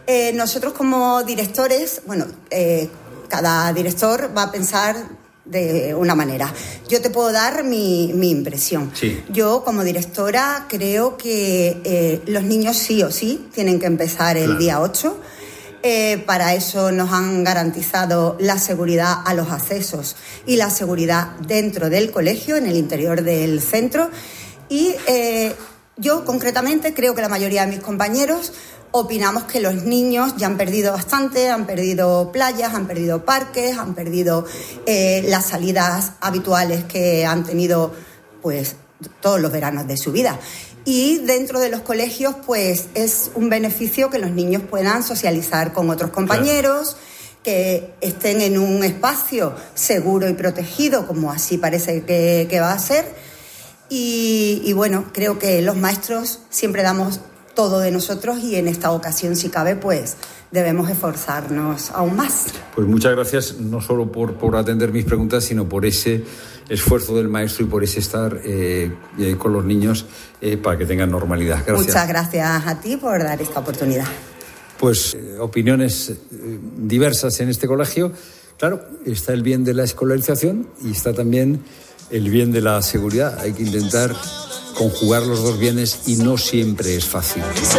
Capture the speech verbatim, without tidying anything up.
Eh, nosotros como directores, bueno, eh, cada director va a pensar de una manera. Yo te puedo dar mi, mi impresión. Sí. Yo, como directora, creo que eh, los niños sí o sí tienen que empezar el Claro. día ocho. Eh, para eso nos han garantizado la seguridad a los accesos y la seguridad dentro del colegio, en el interior del centro. Y eh, yo, concretamente, creo que la mayoría de mis compañeros opinamos que los niños ya han perdido bastante, han perdido playas, han perdido parques, han perdido eh, las salidas habituales que han tenido pues todos los veranos de su vida. Y dentro de los colegios pues es un beneficio que los niños puedan socializar con otros compañeros, claro, que estén en un espacio seguro y protegido, como así parece que, que va a ser. Y, y bueno, creo que los maestros siempre damos todo de nosotros y en esta ocasión, si cabe, pues debemos esforzarnos aún más. Pues muchas gracias, no solo por, por atender mis preguntas, sino por ese esfuerzo del maestro y por ese estar eh, eh, con los niños eh, para que tengan normalidad. Gracias. Muchas gracias a ti por dar esta oportunidad. Pues eh, opiniones eh, diversas en este colegio. Claro, está el bien de la escolarización y está también el bien de la seguridad. Hay que intentar conjugar los dos bienes y no siempre es fácil.